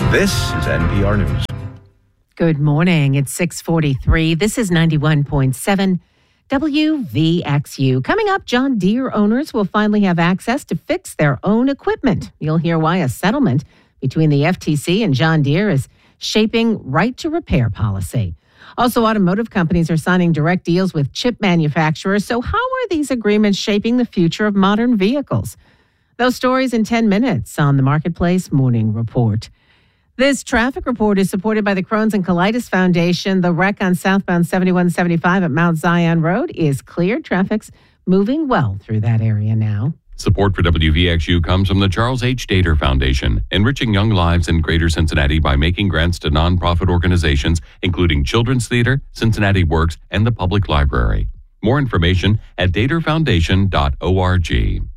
This is NPR News. Good morning. It's 6:43. This is 91.7 WVXU. Coming up, John Deere owners will finally have access to fix their own equipment. You'll hear why a settlement between the FTC and John Deere is shaping right to repair policy. Also, automotive companies are signing direct deals with chip manufacturers. So how are these agreements shaping the future of modern vehicles? Those stories in 10 minutes on the Marketplace Morning Report. This traffic report is supported by the Crohn's and Colitis Foundation. The wreck on southbound 7175 at Mount Zion Road is cleared. Traffic's moving well through that area now. Support for WVXU comes from the Charles H. Dater Foundation, enriching young lives in Greater Cincinnati by making grants to nonprofit organizations, including Children's Theater, Cincinnati Works, and the Public Library. More information at daterfoundation.org.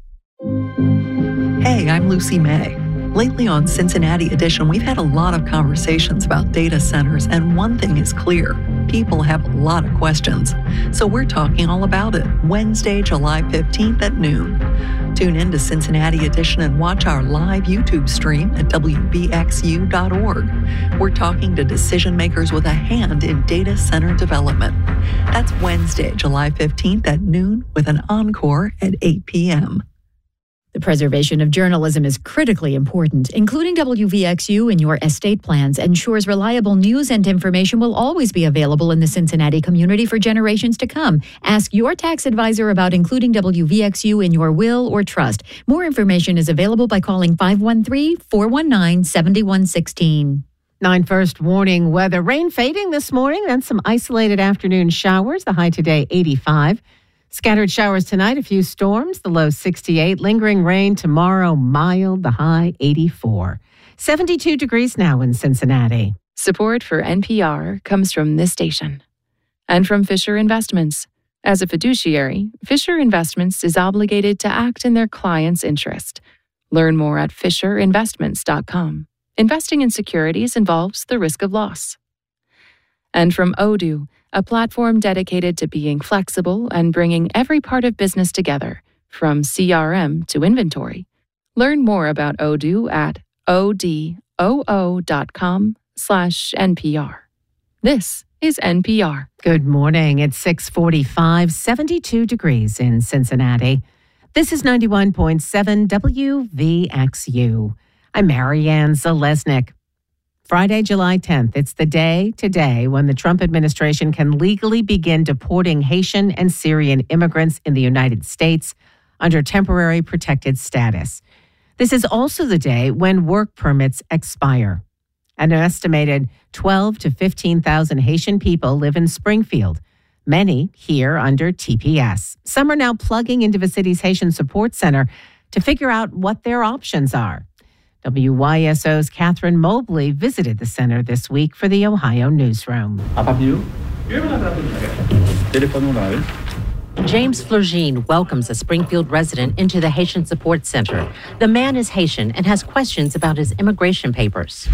Hey, I'm Lucy May. Lately on Cincinnati Edition, we've had a lot of conversations about data centers, and one thing is clear. People have a lot of questions. So we're talking all about it Wednesday, July 15th at noon. Tune in to Cincinnati Edition and watch our live YouTube stream at WVXU.org. We're talking to decision makers with a hand in data center development. That's Wednesday, July 15th at noon with an encore at 8 p.m. The preservation of journalism is critically important. Including WVXU in your estate plans ensures reliable news and information will always be available in the Cincinnati community for generations to come. Ask your tax advisor about including WVXU in your will or trust. More information is available by calling 513-419-7116. 9 first warning weather. Rain fading this morning, then some isolated afternoon showers. The high today, 85. Scattered showers tonight, a few storms, the low 68. Lingering rain tomorrow, mild, the high 84. 72 degrees now in Cincinnati. Support for NPR comes from this station and from Fisher Investments. As a fiduciary, Fisher Investments is obligated to act in their client's interest. Learn more at FisherInvestments.com. Investing in securities involves the risk of loss. And from Odoo, a platform dedicated to being flexible and bringing every part of business together, from CRM to inventory. Learn more about Odoo at odoo.com/NPR. This is NPR. Good morning. It's 6:45, 72 degrees in Cincinnati. This is 91.7 WVXU. I'm Marianne Zalesnik. Friday, July 10th, it's the day today when the Trump administration can legally begin deporting Haitian and Syrian immigrants in the United States under temporary protected status. This is also the day when work permits expire. An estimated 12 to 15,000 Haitian people live in Springfield, many here under TPS. Some are now plugging into the city's Haitian Support Center to figure out what their options are. WYSO's Catherine Mobley visited the center this week for the Ohio Newsroom. James Florgine welcomes a Springfield resident into the Haitian Support Center. The man is Haitian and has questions about his immigration papers.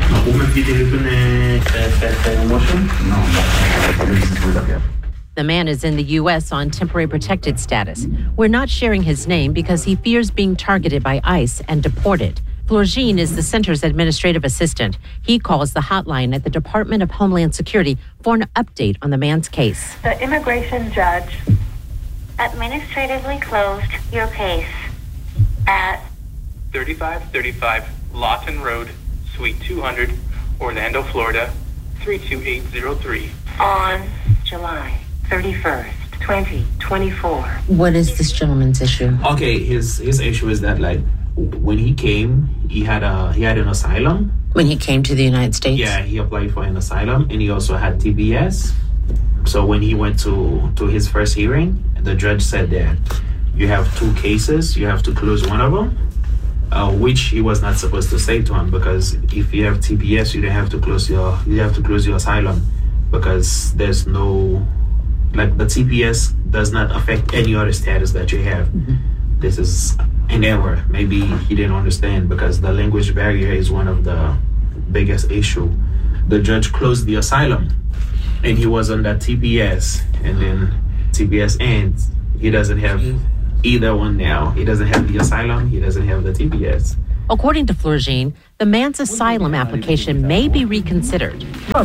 The man is in the U.S. on temporary protected status. We're not sharing his name because he fears being targeted by ICE and deported. Florgine is the center's administrative assistant. He calls the hotline at the Department of Homeland Security for an update on the man's case. The immigration judge administratively closed your case at 3535 Lawton Road, Suite 200, Orlando, Florida, 32803. On July 31st, 2024. What is this gentleman's issue? Okay, his issue is that, like, when he came, he had an asylum. When he came to the United States? Yeah, he applied for an asylum, and he also had TPS. So when he went to his first hearing, the judge said that you have 2 cases, you have to close one of them, which he was not supposed to say to him, because if you have TPS, you have to close your asylum, because there's no, like, the TPS does not affect any other status that you have. Mm-hmm. This is an error. Maybe he didn't understand, because the language barrier is one of the biggest issue. The judge closed the asylum, and he was on that TPS, and then TPS ends. He doesn't have either one now. He doesn't have the asylum. He doesn't have the TPS. According to Florgine, the man's asylum application may be reconsidered.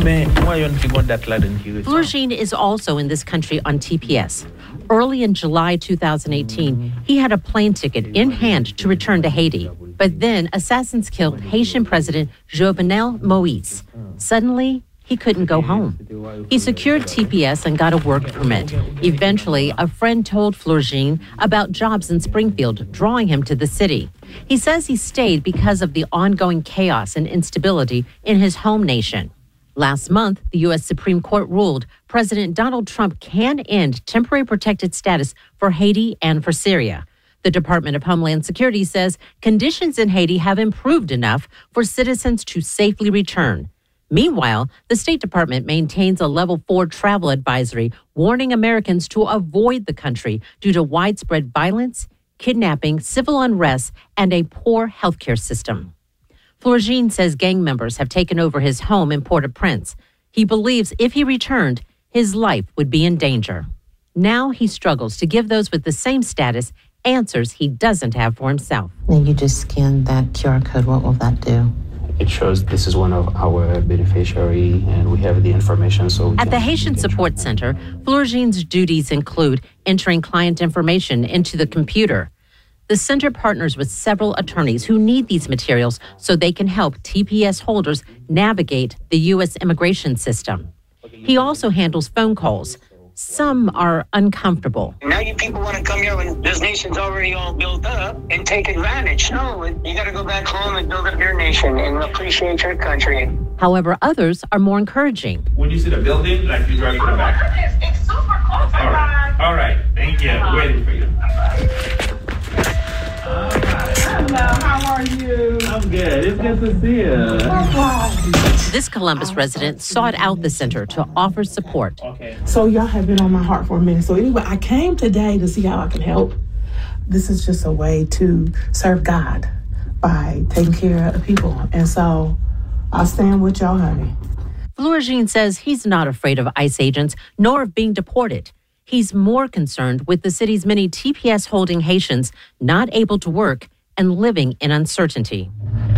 Florgine is also in this country on TPS. Early in July 2018, he had a plane ticket in hand to return to Haiti. But then assassins killed Haitian President Jovenel Moïse. Suddenly, he couldn't go home. He secured TPS and got a work permit. Eventually, a friend told Florgine about jobs in Springfield, drawing him to the city. He says he stayed because of the ongoing chaos and instability in his home nation. Last month, the U.S. Supreme Court ruled President Donald Trump can end temporary protected status for Haiti and for Syria. The Department of Homeland Security says conditions in Haiti have improved enough for citizens to safely return. Meanwhile, the State Department maintains a level 4 travel advisory warning Americans to avoid the country due to widespread violence, kidnapping, civil unrest, and a poor healthcare system. Florgine says gang members have taken over his home in Port-au-Prince. He believes if he returned, his life would be in danger. Now he struggles to give those with the same status answers he doesn't have for himself. Then you just scan that QR code. What will that do? It shows this is one of our beneficiary, and we have the information. So at the Haitian Support Center, Florgine's duties include entering client information into the computer. The center partners with several attorneys who need these materials so they can help TPS holders navigate the U.S. immigration system. He also handles phone calls. Some are uncomfortable. Now you people want to come here when this nation's already all built up and take advantage. No, you got to go back home and build up your nation and appreciate your country. However, others are more encouraging. When you see the building, like you drive to the back. It's super close. All right. Thank you. Waiting for you. Hello, how are you? I'm good. It's good to see you. This Columbus resident sought out the center to offer support. Okay. So y'all have been on my heart for a minute. So anyway, I came today to see how I can help. This is just a way to serve God by taking care of people. And so I'll stand with y'all, honey. Florgine says he's not afraid of ICE agents, nor of being deported. He's more concerned with the city's many TPS-holding Haitians not able to work and living in uncertainty.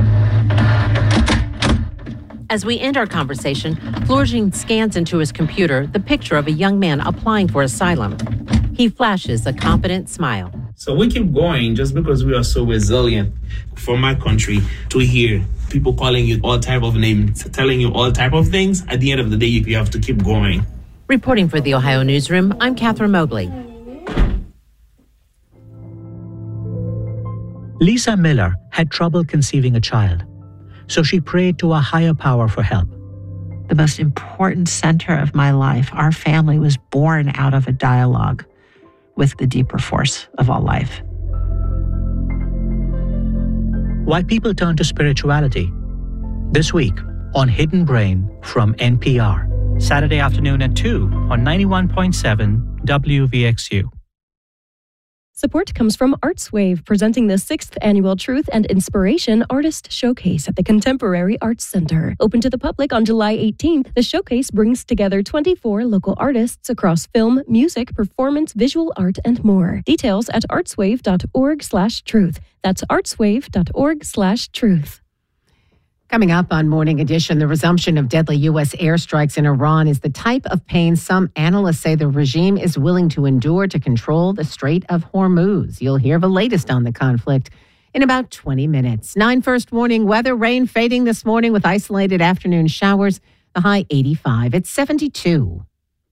As we end our conversation, Florgine scans into his computer the picture of a young man applying for asylum. He flashes a confident smile. So we keep going just because we are so resilient. For my country to hear people calling you all type of names, telling you all type of things, at the end of the day, you have to keep going. Reporting for the Ohio Newsroom, I'm Catherine Mobley. Lisa Miller had trouble conceiving a child, so she prayed to a higher power for help. The most important center of my life, our family, was born out of a dialogue with the deeper force of all life. Why people turn to spirituality. This week on Hidden Brain from NPR. Saturday afternoon at 2 on 91.7 WVXU. Support comes from ArtsWave, presenting the 6th Annual Truth and Inspiration Artist Showcase at the Contemporary Arts Center. Open to the public on July 18th, the showcase brings together 24 local artists across film, music, performance, visual art, and more. Details at artswave.org/truth. That's artswave.org/truth. Coming up on Morning Edition, the resumption of deadly U.S. airstrikes in Iran is the type of pain some analysts say the regime is willing to endure to control the Strait of Hormuz. You'll hear the latest on the conflict in about 20 minutes. 9 first warning weather, rain fading this morning with isolated afternoon showers, the high 85. It's 72.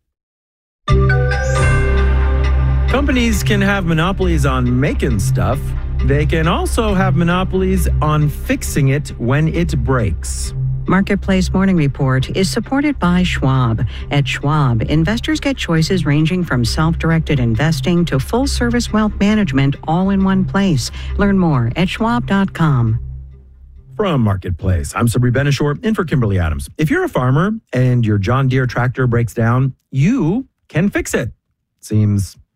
Companies can have monopolies on making stuff. They can also have monopolies on fixing it when it breaks. Marketplace Morning Report is supported by Schwab. At Schwab, investors get choices ranging from self-directed investing to full-service wealth management all in one place. Learn more at schwab.com. From Marketplace, I'm Sabri Benishore in for Kimberly Adams. If you're a farmer and your John Deere tractor breaks down, you can fix it. Seems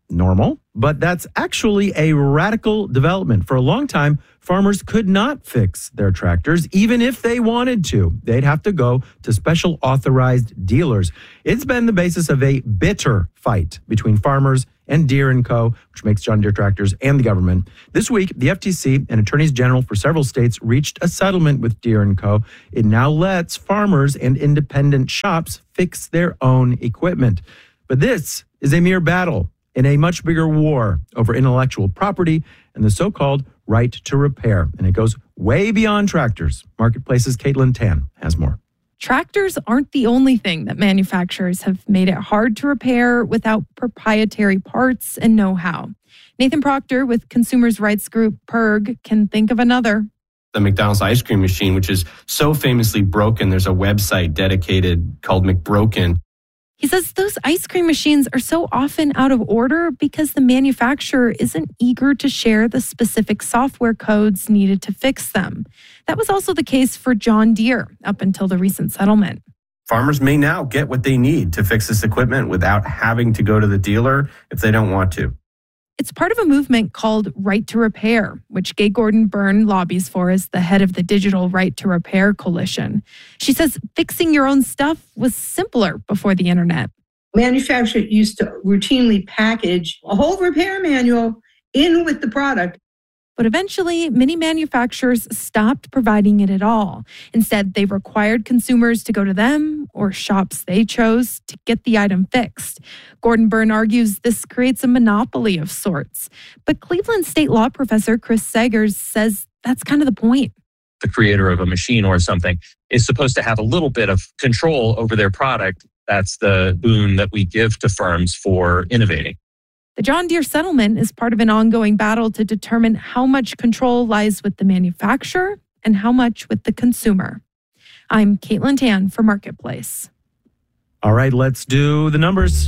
normal, but that's actually a radical development. For a long time, farmers could not fix their tractors, even if they wanted to. They'd have to go to special authorized dealers. It's been the basis of a bitter fight between farmers and Deere & Co., which makes John Deere tractors, and the government. This week, the FTC and attorneys general for several states reached a settlement with Deere & Co. It now lets farmers and independent shops fix their own equipment. But this is a mere battle in a much bigger war over intellectual property and the so-called right to repair. And it goes way beyond tractors. Marketplace's Caitlin Tan has more. Tractors aren't the only thing that manufacturers have made it hard to repair without proprietary parts and know-how. Nathan Proctor with consumers' rights group PERG can think of another. The McDonald's ice cream machine, which is so famously broken, there's a website dedicated called McBroken. He says those ice cream machines are so often out of order because the manufacturer isn't eager to share the specific software codes needed to fix them. That was also the case for John Deere up until the recent settlement. Farmers may now get what they need to fix this equipment without having to go to the dealer if they don't want to. It's part of a movement called Right to Repair, which Gay Gordon Byrne lobbies for as the head of the Digital Right to Repair Coalition. She says fixing your own stuff was simpler before the internet. Manufacturers used to routinely package a whole repair manual in with the product. But eventually, many manufacturers stopped providing it at all. Instead, they required consumers to go to them or shops they chose to get the item fixed. Gordon Byrne argues this creates a monopoly of sorts. But Cleveland State law professor Chris Sagers says that's kind of the point. The creator of a machine or something is supposed to have a little bit of control over their product. That's the boon that we give to firms for innovating. The John Deere settlement is part of an ongoing battle to determine how much control lies with the manufacturer and how much with the consumer. I'm Caitlin Tan for Marketplace. All right, let's do the numbers.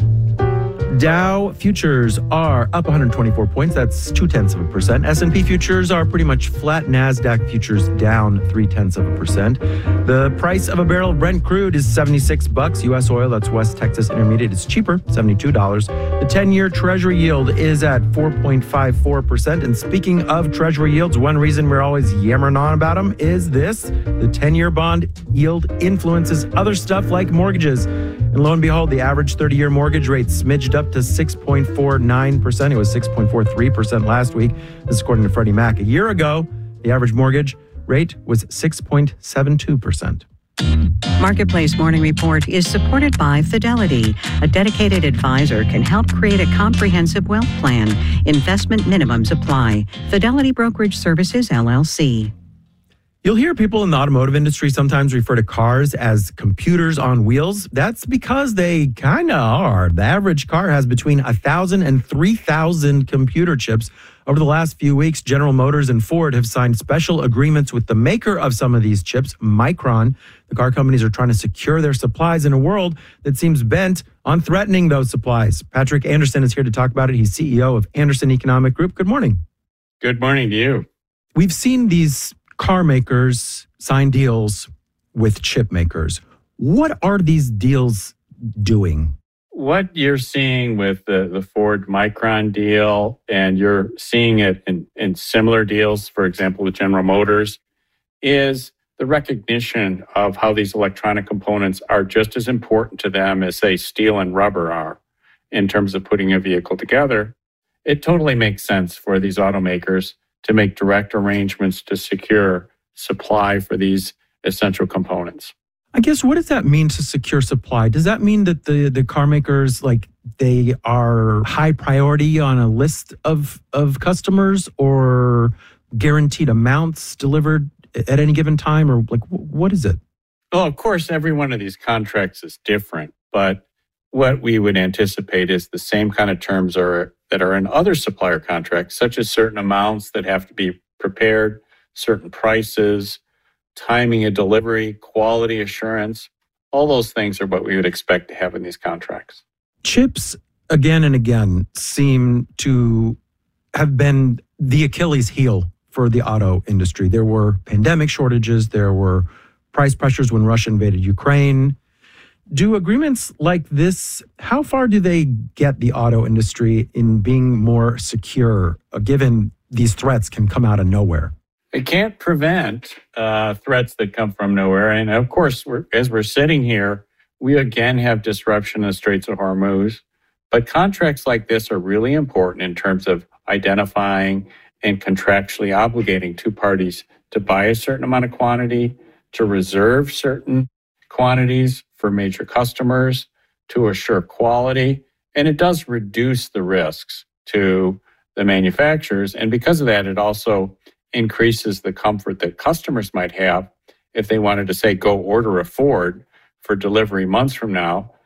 Dow futures are up 124 points. That's 0.2%. S&P futures are pretty much flat. NASDAQ futures down 0.3%. The price of a barrel of Brent crude is $76. U.S. oil, that's West Texas Intermediate, is cheaper, $72. The 10-year Treasury yield is at 4.54%. And speaking of Treasury yields, one reason we're always yammering on about them is this. The 10-year bond yield influences other stuff like mortgages. And lo and behold, the average 30-year mortgage rate smidged up to 6.49%. It was 6.43% last week. This is according to Freddie Mac. A year ago, the average mortgage rate was 6.72%. Marketplace Morning Report is supported by Fidelity. A dedicated advisor can help create a comprehensive wealth plan. Investment minimums apply. Fidelity Brokerage Services, LLC. You'll hear people in the automotive industry sometimes refer to cars as computers on wheels. That's because they kind of are. The average car has between 1,000 and 3,000 computer chips. Over the last few weeks, General Motors and Ford have signed special agreements with the maker of some of these chips, Micron. The car companies are trying to secure their supplies in a world that seems bent on threatening those supplies. Patrick Anderson is here to talk about it. He's CEO of Anderson Economic Group. Good morning. Good morning to you. We've seen these car makers sign deals with chip makers. What are these deals doing? What you're seeing with the Ford Micron deal, and you're seeing it in similar deals, for example, with General Motors, is the recognition of how these electronic components are just as important to them as, say, steel and rubber are in terms of putting a vehicle together. It totally makes sense for these automakers to make direct arrangements to secure supply for these essential components. I guess, what does that mean to secure supply? Does that mean that the car makers, like, they are high priority on a list of customers, or guaranteed amounts delivered at any given time? Or like, what is it? Well, of course, every one of these contracts is different, but what we would anticipate is the same kind of terms that are in other supplier contracts, such as certain amounts that have to be prepared, certain prices, timing of delivery, quality assurance. All those things are what we would expect to have in these contracts. Chips, again and again, seem to have been the Achilles heel for the auto industry. There were pandemic shortages. There were price pressures when Russia invaded Ukraine. Do agreements like this, how far do they get the auto industry in being more secure, given these threats can come out of nowhere? It can't prevent threats that come from nowhere. And of course, as we're sitting here, we again have disruption in the Straits of Hormuz. But contracts like this are really important in terms of identifying and contractually obligating two parties to buy a certain amount of quantity, to reserve certain quantities for major customers, to assure quality. And it does reduce the risks to the manufacturers. And because of that, it also increases the comfort that customers might have if they wanted to say, go order a Ford for delivery months from now,